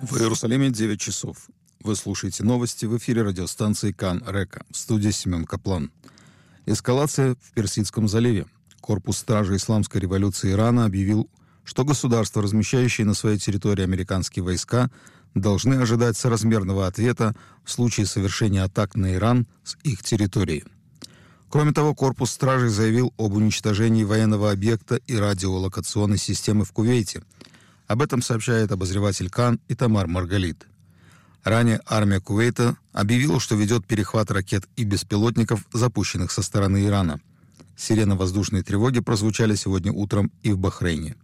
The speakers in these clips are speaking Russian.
В Иерусалиме 9 часов. Вы слушаете новости в эфире радиостанции Кан-Река. В студии Семен Каплан. Эскалация в Персидском заливе. Корпус стражи Исламской революции Ирана объявил, что государства, размещающие на своей территории американские войска, должны ожидать соразмерного ответа в случае совершения атак на Иран с их территории. Кроме того, корпус стражей заявил об уничтожении военного объекта и радиолокационной системы в Кувейте. Об этом сообщает обозреватель Кан Итамар Маргалит. Ранее армия Кувейта объявила, что ведет перехват ракет и беспилотников, запущенных со стороны Ирана. Сирены воздушной тревоги прозвучали сегодня утром и в Бахрейне.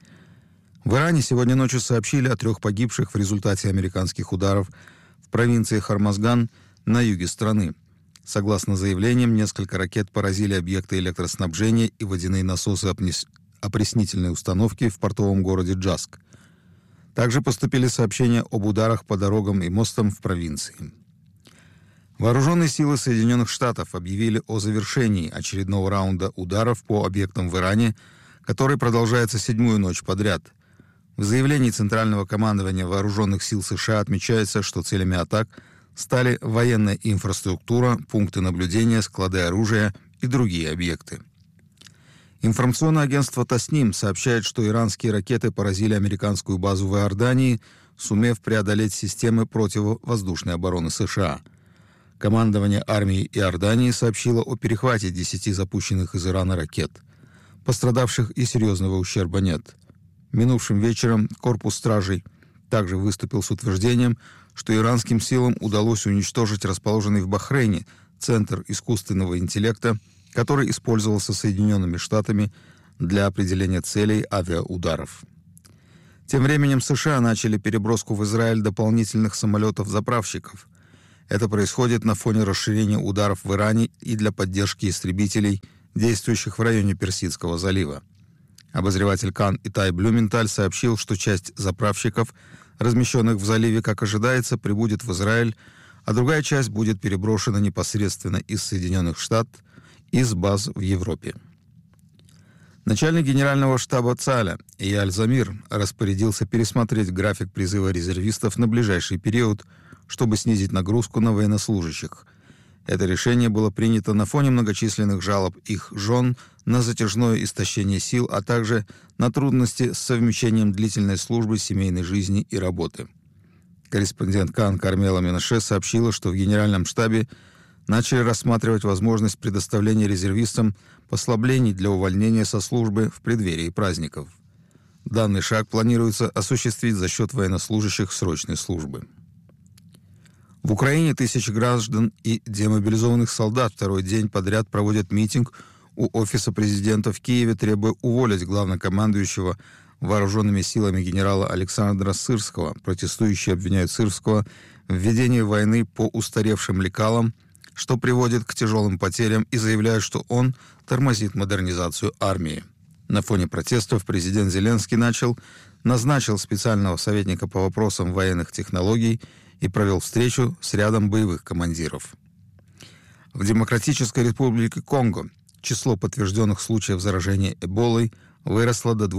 В Иране сегодня ночью сообщили о 3 погибших в результате американских ударов в провинции Хормазган на юге страны. Согласно заявлениям, несколько ракет поразили объекты электроснабжения и водяные насосы опреснительной установки в портовом городе Джаск. Также поступили сообщения об ударах по дорогам и мостам в провинции. Вооруженные силы Соединенных Штатов объявили о завершении очередного раунда ударов по объектам в Иране, который продолжается 7-ю ночь подряд. В заявлении Центрального командования Вооруженных сил США отмечается, что целями атак стали военная инфраструктура, пункты наблюдения, склады оружия и другие объекты. Информационное агентство Тасним сообщает, что иранские ракеты поразили американскую базу в Иордании, сумев преодолеть системы противовоздушной обороны США. Командование армии Иордании сообщило о перехвате 10 запущенных из Ирана ракет. Пострадавших и серьезного ущерба нет. Минувшим вечером корпус стражей также выступил с утверждением, что иранским силам удалось уничтожить расположенный в Бахрейне Центр искусственного интеллекта, который использовался Соединенными Штатами для определения целей авиаударов. Тем временем США начали переброску в Израиль дополнительных самолетов-заправщиков. Это происходит на фоне расширения ударов в Иране и для поддержки истребителей, действующих в районе Персидского залива. Обозреватель Кан Итай Блюменталь сообщил, что часть заправщиков, размещенных в заливе, как ожидается, прибудет в Израиль, а другая часть будет переброшена непосредственно из Соединенных Штатов из баз в Европе. Начальник генерального штаба ЦАЛЯ Эйяль Замир распорядился пересмотреть график призыва резервистов на ближайший период, чтобы снизить нагрузку на военнослужащих. Это решение было принято на фоне многочисленных жалоб их жен на затяжное истощение сил, а также на трудности с совмещением длительной службы, семейной жизни и работы. Корреспондент Кан Кармела Менаше сообщила, что в генеральном штабе начали рассматривать возможность предоставления резервистам послаблений для увольнения со службы в преддверии праздников. Данный шаг планируется осуществить за счет военнослужащих срочной службы. В Украине тысячи граждан и демобилизованных солдат второй день подряд проводят митинг у офиса президента в Киеве, требуя уволить главнокомандующего вооруженными силами генерала Александра Сырского. Протестующие обвиняют Сырского в ведении войны по устаревшим лекалам, что приводит к тяжелым потерям, и заявляют, что он тормозит модернизацию армии. На фоне протестов президент Зеленский назначил специального советника по вопросам военных технологий и провел встречу с рядом боевых командиров. В Демократической Республике Конго число подтвержденных случаев заражения Эболой выросло до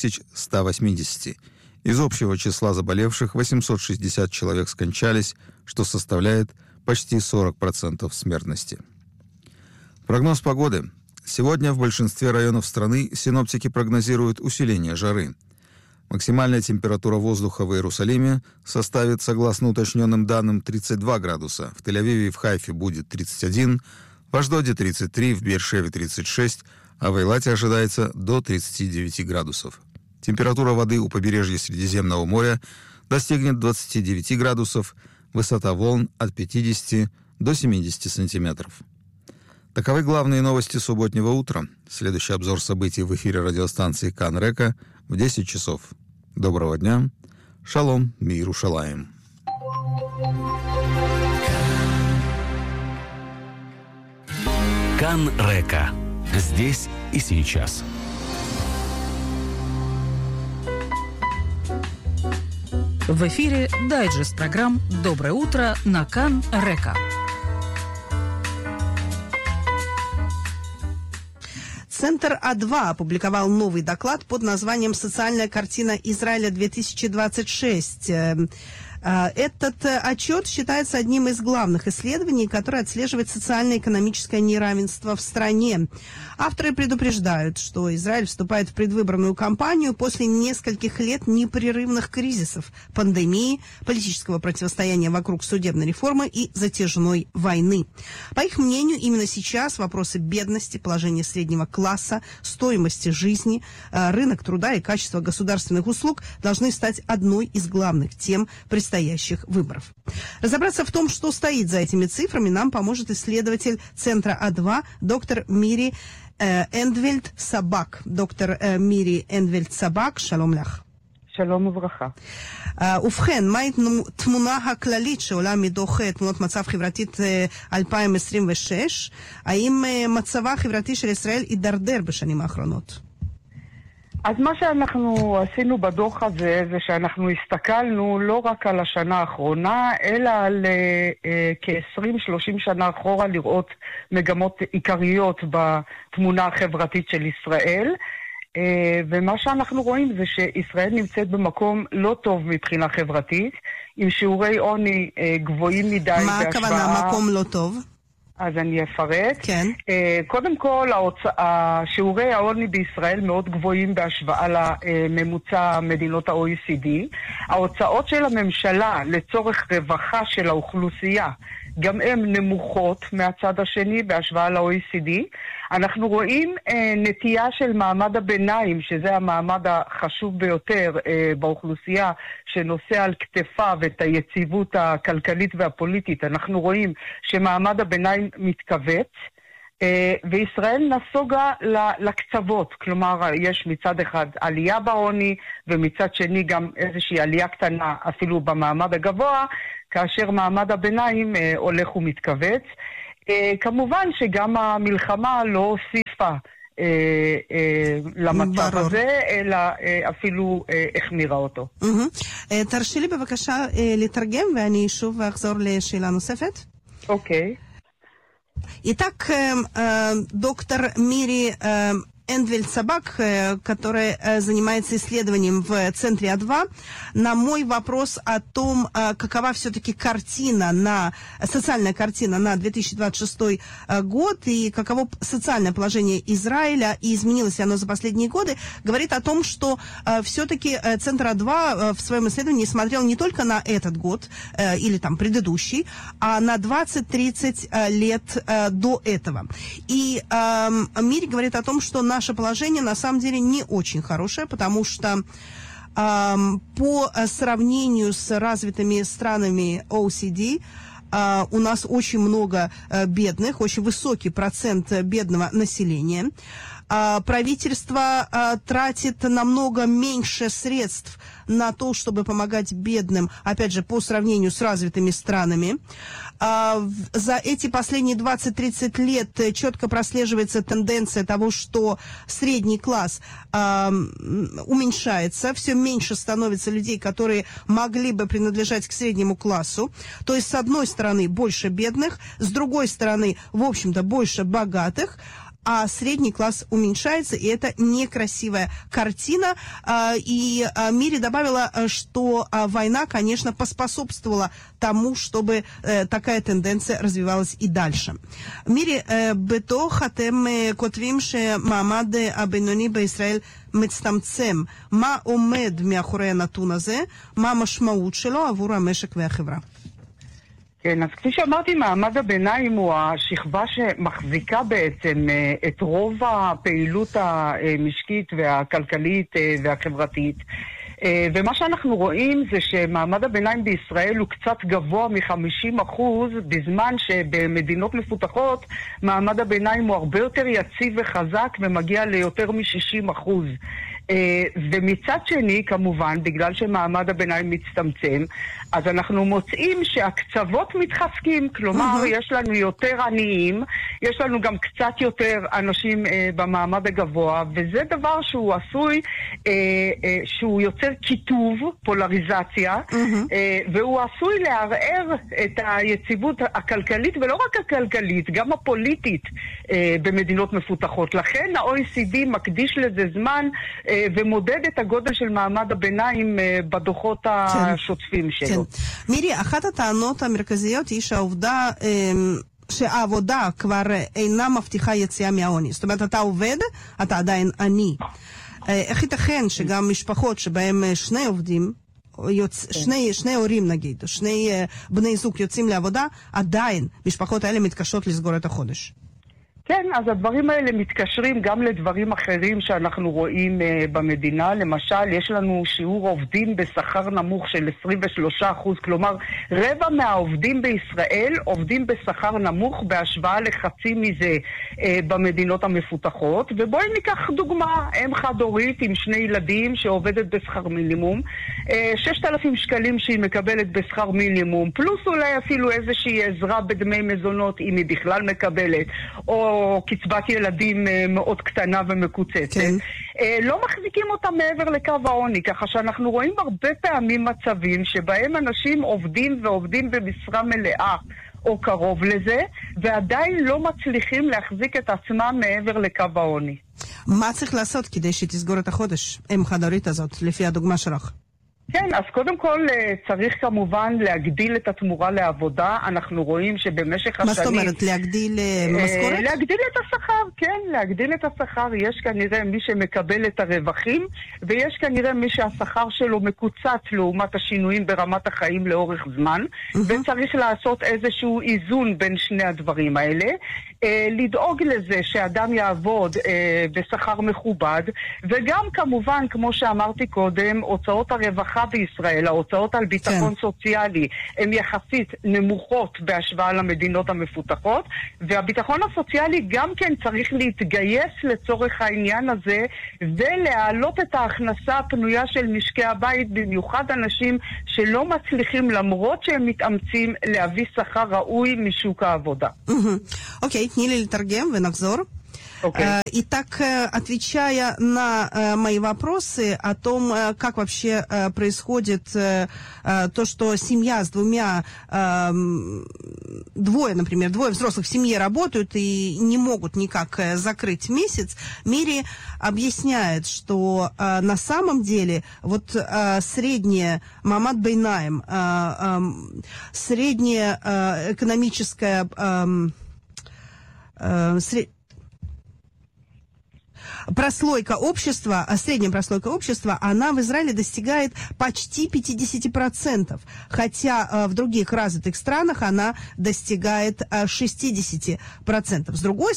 2180. Из общего числа заболевших 860 человек скончались, что составляет почти 40% смертности. Прогноз погоды. Сегодня в большинстве районов страны синоптики прогнозируют усиление жары. Максимальная температура воздуха в Иерусалиме составит, согласно уточненным данным, 32 градуса. В Тель-Авиве и в Хайфе будет 31, в Ашдоде 33, в Беэр-Шеве 36, а в Эйлате ожидается до 39 градусов. Температура воды у побережья Средиземного моря достигнет 29 градусов, высота волн от 50 до 70 сантиметров. Таковы главные новости субботнего утра. Следующий обзор событий в эфире радиостанции Кан-Река в 10 часов. Доброго дня. Шалом, Миерушалаим. Кан-Река. Здесь и сейчас. В эфире дайджест программ «Доброе утро» на Кан-Река. Центр А2 опубликовал новый доклад под названием «Социальная картина Израиля 2026». Этот отчет считается одним из главных исследований, которое отслеживает социально-экономическое неравенство в стране. Авторы предупреждают, что Израиль вступает в предвыборную кампанию после нескольких лет непрерывных кризисов, пандемии, политического противостояния вокруг судебной реформы и затяжной войны. По их мнению, именно сейчас вопросы бедности, положения среднего класса, стоимости жизни, рынок труда и качество государственных услуг должны стать одной из главных тем предстоящих выборов. Разобраться в том, что стоит за этими цифрами, нам поможет исследователь Центра А2 доктор Мири Эндвельд-Сабак. Доктор Мири Эндвельд-Сабак, שלום לך. שלום וברכה. ובכן, מהי תמונה הכללית שעולה מדוח תמונות מצב חברתית 2026? האם מצבה החברתי של ישראל הידרדר בשנים האחרונות? אז מה שאנחנו עשינו בדוח הזה זה שאנחנו הסתכלנו לא רק על השנה האחרונה, אלא על כ-20-30 שנה אחורה לראות מגמות עיקריות בתמונה החברתית של ישראל. ומה שאנחנו רואים זה שישראל נמצאת במקום לא טוב מבחינה חברתית, עם שיעורי עוני גבוהים מדי בהשוואה... מה הכוונה מקום לא טוב? אז אני אפרט. כן. קודם כל, שיעורי העוני בישראל מאוד גבוהים בהשוואה לממוצע מדינות ה-OECD. ההוצאות של הממשלה לצורך רווחה של האוכלוסייה, גם הן נמוכות מהצד השני בהשוואה ל-OECD. אנחנו רואים נטייה של מעמד הביניים, שזה המעמד החשוב ביותר באוכלוסייה, שנושא על כתפיו את היציבות הכלכלית והפוליטית. אנחנו רואים שמעמד הביניים מתכווץ, וישראל נסוגה לקצוות. כלומר, יש מצד אחד עלייה בעוני, ומצד שני גם איזושהי עלייה קטנה אפילו במעמד הגבוה, כאשר מעמד הביניים הולך ומתכווץ. כמובן שגם המלחמה לא הוסיפה למצב הזה, אלא אפילו החמירה אותו. תרשי לי בבקשה לתרגם, ואני שוב אחזור לשאלה נוספת. אוקיי. Итак, доктор Мири Эндвельд-Сабак, который занимается исследованием в Центре А2, на мой вопрос о том, какова все-таки социальная картина на 2026 год и каково социальное положение Израиля и изменилось ли оно за последние годы, говорит о том, что все-таки Центр А2 в своем исследовании смотрел не только на этот год или там предыдущий, а на 20-30 лет до этого. И Мири говорит о том, что наше положение на самом деле не очень хорошее, потому что по сравнению с развитыми странами OECD у нас очень много бедных, очень высокий процент бедного населения. Правительство тратит намного меньше средств на то, чтобы помогать бедным, опять же, по сравнению с развитыми странами. За эти последние 20-30 лет четко прослеживается тенденция того, что средний класс уменьшается, все меньше становится людей, которые могли бы принадлежать к среднему классу. То есть, с одной стороны, больше бедных, с другой стороны, в общем-то, больше богатых, а средний класс уменьшается, и это некрасивая картина. И Мири добавила, что война, конечно, поспособствовала тому, чтобы такая тенденция развивалась и дальше. Мири, בתוך אתם כותבים שמעמד הבינוני בישראל מצטמצם. מה עומד מאחורי הנתון הזה? מה המשמעות שלו עבור המשק והחברה? כן, אז כפי שאמרתי, מעמד הביניים הוא השכבה שמחזיקה בעצם את רוב הפעילות המשקית והכלכלית והחברתית. ומה שאנחנו רואים זה שמעמד הביניים בישראל הוא קצת גבוה מ-50%, בזמן שבמדינות מפותחות מעמד הביניים הוא הרבה יותר יציב וחזק ומגיע ליותר מ-60%. ומצד שני, כמובן, בגלל שמעמד הביניים מצטמצם, אז אנחנו מוצאים שהקצוות מתחזקים, כלומר, יש לנו יותר עניים, יש לנו גם קצת יותר אנשים במעמד הגבוה, וזה דבר שהוא עשוי, שהוא יוצר כיתוב, פולריזציה, והוא עשוי לערער את היציבות הכלכלית, ולא רק הכלכלית, גם הפוליטית במדינות מפותחות. לכן ה-OECD מקדיש לזה זמן ומודד את הגודל של מעמד הביניים בדוחות השוטפים שלו. מירי, אחת הטענות המרכזיות היא שהעבודה כבר אינה מבטיחה יציאה מהעוני. זאת אומרת, אתה עובד, אתה עדיין עני. איך ייתכן שגם משפחות שבהם שני עובדים, שני הורים נגיד, שני בני זוג יוצאים לעבודה, עדיין משפחות האלה מתקשות לסגור את החודש? כן, אז הדברים האלה מתקשרים גם לדברים אחרים שאנחנו רואים במדינה. למשל, יש לנו שיעור עובדים בשכר נמוך של 23%, כלומר, רבע מהעובדים בישראל עובדים בשכר נמוך בהשוואה לחצי מזה במדינות המפותחות. ובואי ניקח דוגמה, אם חד-הורית עם שני ילדים שעובדת בשכר מינימום, 6,000 שקלים שהיא מקבלת בשכר מינימום, פלוס אולי אפילו איזושהי עזרה בדמי מזונות, אם היא בכלל מקבלת, או קצבת ילדים מאוד קטנה ומקוצצת, כן. לא מחזיקים אותה מעבר לקו העוני, ככה שאנחנו רואים הרבה פעמים מצבים שבהם אנשים עובדים ועובדים במשרה מלאה או קרוב לזה, ועדיין לא מצליחים להחזיק את עצמם מעבר לקו העוני. מה צריך לעשות כדי שתסגור את החודש, אם חד-הורית הזאת, לפי הדוגמה שלך? כן, אז קודם כל צריך כמובן להגדיל את התמורה לעבודה. אנחנו רואים שבמשך השנים... מה זאת אומרת? להגדיל משכורת? להגדיל את השכר, כן, להגדיל את השכר. יש כנראה מי שמקבל את הרווחים, ויש כנראה מי שהשכר שלו מקוצץ לעומת השינויים ברמת החיים לאורך זמן, וצריך לעשות איזשהו איזון בין שני הדברים האלה. לדאוג לזה שאדם יעבוד בשכר מכובד, וגם כמובן, כמו שאמרתי קודם, הוצאות הרווחה בישראל, ההוצאות על ביטחון סוציאלי, הן יחסית נמוכות בהשוואה למדינות המפותחות, והביטחון הסוציאלי גם כן צריך להתגייס לצורך העניין הזה, ולהעלות את ההכנסה הפנויה של משקי הבית, במיוחד אנשים שלא מצליחים, למרות שהם מתאמצים, להביא שכר ראוי משוק העבודה. Окей, тни ли торгем, вы навзор. Итак, отвечая на мои вопросы о том, как вообще происходит то, что семья с двое взрослых в семье работают и не могут никак закрыть месяц, Мири объясняет, что на самом деле вот средняя Мамад Бейнаем, средняя экономическая прослойка общества, средняя прослойка общества, она в Израиле достигает почти 50%, хотя в других развитых странах она достигает 60%. С другой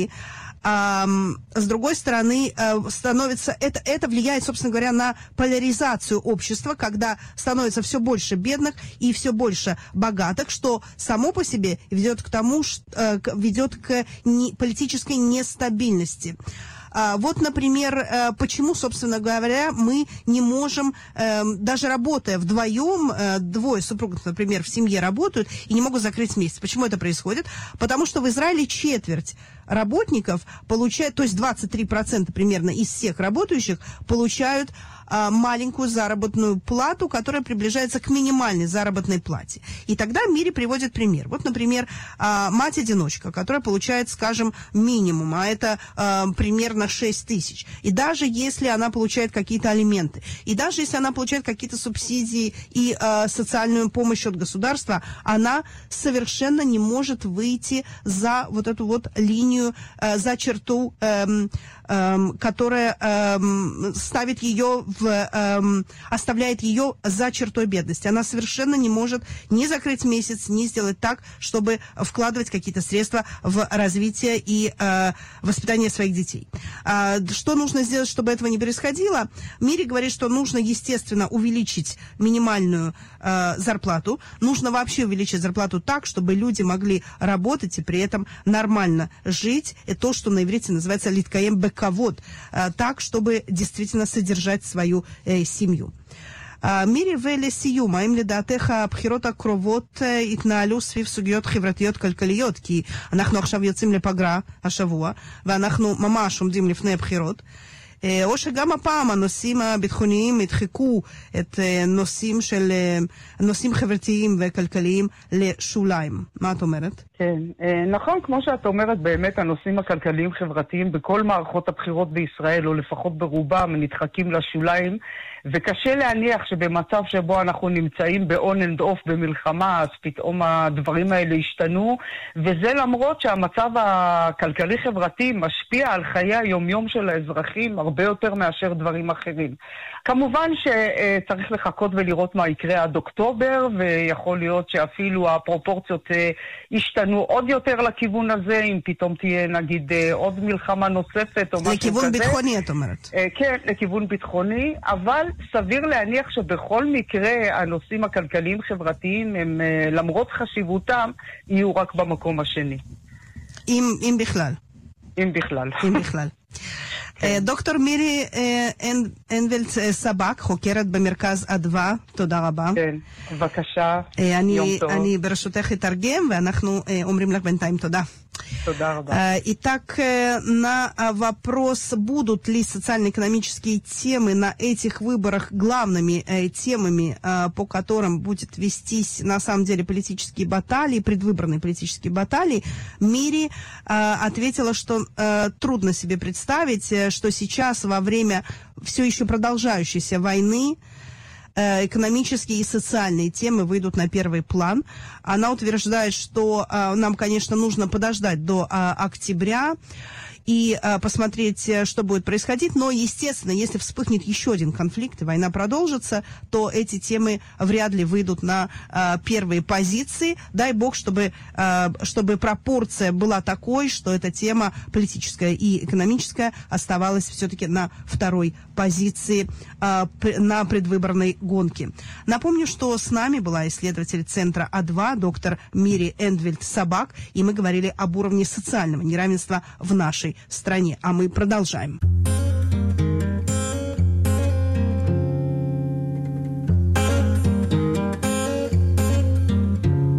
стороны, становится, это влияет, собственно говоря, на поляризацию общества, когда становится все больше бедных и все больше богатых, что само по себе ведет к тому, ведет к политической нестабильности. Вот, например, почему, собственно говоря, мы не можем, даже работая вдвоем, двое супругов, например, в семье работают и не могут закрыть месяц. Почему это происходит? Потому что в Израиле четверть работников получают, то есть 23% примерно из всех работающих получают маленькую заработную плату, которая приближается к минимальной заработной плате. И тогда Мири приводит пример. Вот, например, мать-одиночка, которая получает, скажем, минимум, а это примерно 6 тысяч. И даже если она получает какие-то алименты, и даже если она получает какие-то субсидии и социальную помощь от государства, она совершенно не может выйти за вот эту вот линию, за черту, которая ставит ее оставляет ее за чертой бедности. Она совершенно не может ни закрыть месяц, ни сделать так, чтобы вкладывать какие-то средства в развитие и воспитание своих детей. Что нужно сделать, чтобы этого не происходило? Мири говорит, что нужно, естественно, увеличить минимальную зарплату. Нужно вообще увеличить зарплату так, чтобы люди могли работать и при этом нормально жить жить, то, что на иврите называется литкаем бекавод, так, чтобы действительно содержать свою семью. מירי, ולסיום, האם לדעתך הבחירות הקרובות התנהלו סביב סוגיות חברתיות כלכליות? כי אנחנו עכשיו יוצאים לפגרה השבוע, ואנחנו ממש עומדים לפני הבחירות. או שגם הפעם הנושאים הביטחוניים ידחקו את נושאים חברתיים וכלכליים לשוליים. מה את אומרת? כן, נכון, כמו שאת אומרת, באמת הנושאים הכלכליים חברתיים בכל מערכות הבחירות בישראל, או לפחות ברובם, נדחקים לשוליים, וקשה להניח שבמצב שבו אנחנו נמצאים ב-on and off במלחמה, אז פתאום הדברים האלה השתנו, וזה למרות שהמצב הכלכלי-חברתי משפיע על חיי היומיום של האזרחים הרבה יותר מאשר דברים אחרים. כמובן שצריך לחכות ולראות מה יקרה עד אוקטובר, ויכול להיות שאפילו הפרופורציות ישתנו עוד יותר לכיוון הזה, אם פתאום תהיה נגיד עוד מלחמה נוספת או משהו כזה. לכיוון ביטחוני, את אומרת. כן, לכיוון ביטחוני, אבל סביר להניח שבכל מקרה הנושאים הכלכליים-חברתיים הם, למרות חשיבותם, יהיו רק במקום השני. אם בכלל. אם בכלל. אם בכלל. דוקטור מירי אנדוולט סבק, חוקרת במרכז אדווה, תודה רבה. כן, בבקשה, יום טוב. אני ברשותך אתרגם, ואנחנו אומרים לך בינתיים תודה. Итак, на вопрос, будут ли социально-экономические темы на этих выборах главными темами, по которым будет вестись на самом деле политические баталии, предвыборные политические баталии, Мири ответила, что трудно себе представить, что сейчас во время все еще продолжающейся войны экономические и социальные темы выйдут на первый план. Она утверждает, что нам, конечно, нужно подождать до октября и посмотреть, что будет происходить. Но, естественно, если вспыхнет еще один конфликт и война продолжится, то эти темы вряд ли выйдут на первые позиции. Дай бог, чтобы пропорция была такой, что эта тема политическая и экономическая оставалась все-таки на второй позиции на предвыборной гонке. Напомню, что с нами была исследователь центра А2, доктор Мири Эндвельт Сабак, и мы говорили об уровне социального неравенства в нашей стране. А мы продолжаем.